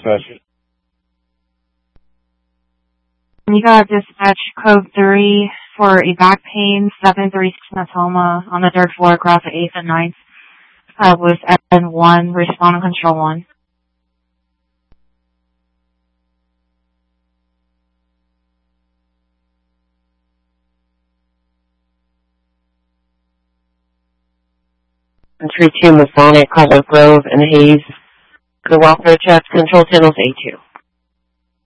dispatch. You got dispatch code 3 for a back pain, 736 Natoma on the 3rd floor across the 8th and 9th, with N1, respond on control 1. Entry 2 Masonic, Cutler Grove, and Hayes. The welfare checks, control channels A2.